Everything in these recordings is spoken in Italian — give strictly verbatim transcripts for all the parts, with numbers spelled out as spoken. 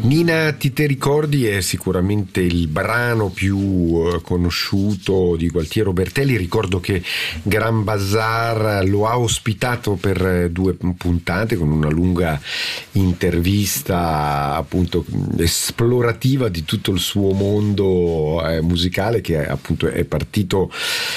Nina, ti te ricordi è sicuramente il brano più eh, conosciuto di Gualtiero Bertelli. Ricordo che Gran Bazar lo ha ospitato per eh, due puntate con una lunga intervista appunto esplorativa di tutto il suo mondo eh, musicale, che appunto è partito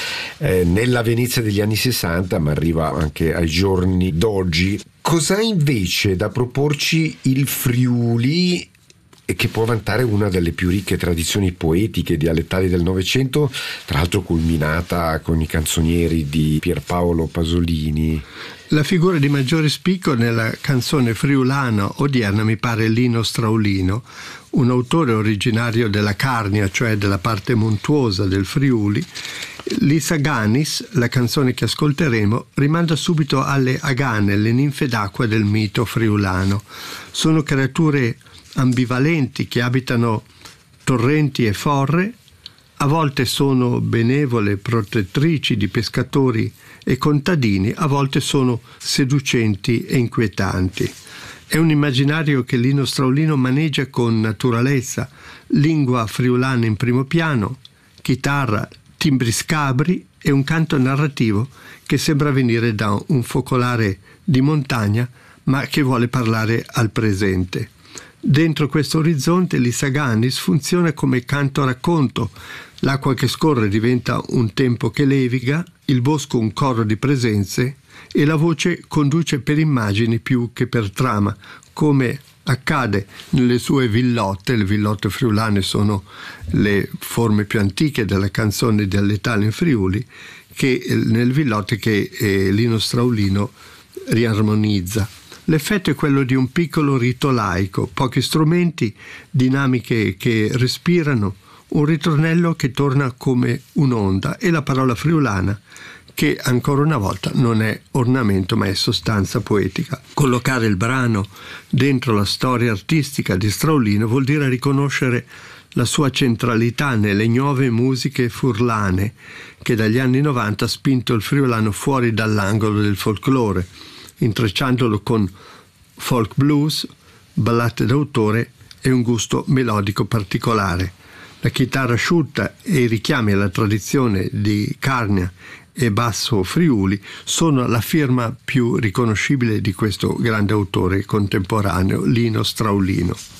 eh, nella Venezia degli anni sessanta ma arriva anche ai giorni d'oggi. Cos'ha invece da proporci il Friuli, che può vantare una delle più ricche tradizioni poetiche e dialettali del Novecento, tra l'altro culminata con i canzonieri di Pierpaolo Pasolini? La figura di maggiore spicco nella canzone friulana odierna mi pare Lino Straulino, un autore originario della Carnia, cioè della parte montuosa del Friuli. L'Isaganis, la canzone che ascolteremo, rimanda subito alle Agane, le ninfe d'acqua del mito friulano. Sono creature ambivalenti che abitano torrenti e forre, a volte sono benevole protettrici di pescatori e contadini, a volte sono seducenti e inquietanti. È un immaginario che Lino Straulino maneggia con naturalezza, lingua friulana in primo piano, chitarra, timbri scabri e un canto narrativo che sembra venire da un focolare di montagna, ma che vuole parlare al presente. Dentro questo orizzonte l'Isaganis funziona come canto racconto. L'acqua che scorre diventa un tempo che leviga, il bosco un coro di presenze e la voce conduce per immagini più che per trama, come accade nelle sue villotte. Le villotte friulane sono le forme più antiche della canzone dialettale in Friuli, che nel villotte che eh, Lino Straulino riarmonizza. L'effetto è quello di un piccolo rito laico, pochi strumenti, dinamiche che respirano, un ritornello che torna come un'onda e la parola friulana che ancora una volta non è ornamento ma è sostanza poetica. Collocare il brano dentro la storia artistica di Straulino vuol dire riconoscere la sua centralità nelle nuove musiche furlane che dagli anni novanta ha spinto il friulano fuori dall'angolo del folklore, intrecciandolo con folk blues, ballate d'autore e un gusto melodico particolare. La chitarra asciutta e i richiami alla tradizione di Carnia e basso Friuli sono la firma più riconoscibile di questo grande autore contemporaneo, Lino Straulino.